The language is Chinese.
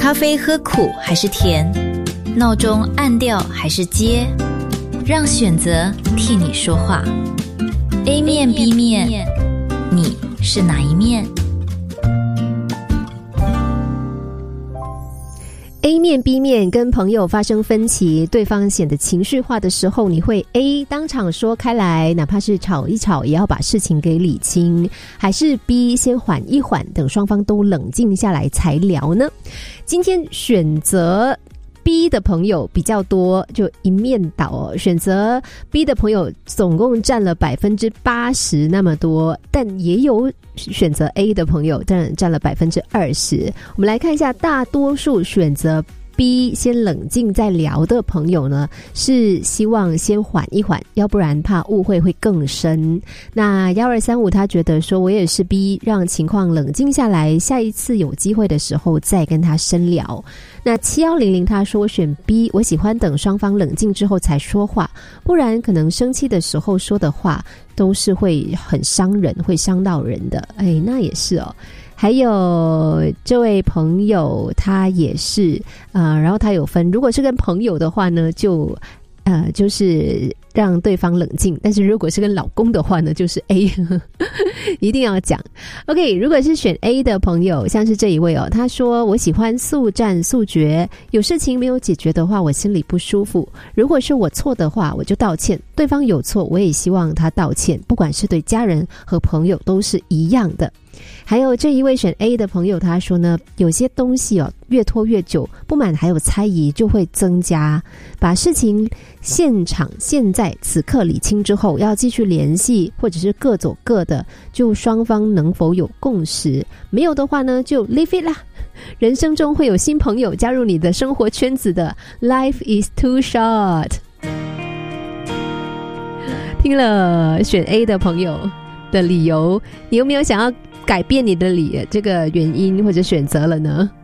咖啡喝苦还是甜？闹钟按掉还是接？让选择替你说话。A 面 B 面，你是哪一面 ？A 面 B 面跟朋友发生分歧，对方显得情绪化的时候，你会 A 当场说开来，哪怕是吵一吵也要把事情给理清，还是 B 先缓一缓，等双方都冷静下来才聊呢？今天选择B 的朋友比较多，就一面倒哦。选择 B 的朋友总共占了80%那么多，但也有选择 A 的朋友占了20%。我们来看一下，大多数选择B 先冷静再聊的朋友呢，是希望先缓一缓，要不然怕误会会更深。那1235他觉得说，我也是 B， 让情况冷静下来，下一次有机会的时候再跟他深聊。那7100他说选 B， 我喜欢等双方冷静之后才说话，不然可能生气的时候说的话都是会很伤人，会伤到人的。那也是哦。还有这位朋友他也是然后他有分，如果是跟朋友的话呢，就是让对方冷静，但是如果是跟老公的话呢，就是 A 一定要讲。 OK， 如果是选 A 的朋友，像是这一位哦，他说我喜欢速战速决，有事情没有解决的话我心里不舒服，如果是我错的话我就道歉，对方有错我也希望他道歉，不管是对家人和朋友都是一样的。还有这一位选 A 的朋友，他说呢，有些东西越拖越久，不满还有猜疑就会增加，把事情现在此刻理清之后，要继续联系或者是各走各的，就双方能否有共识，没有的话呢就 leave it 啦。人生中会有新朋友加入你的生活圈子的， Life is too short。 听了选 A 的朋友的理由，你有没有想要改变你的这个原因或者选择了呢？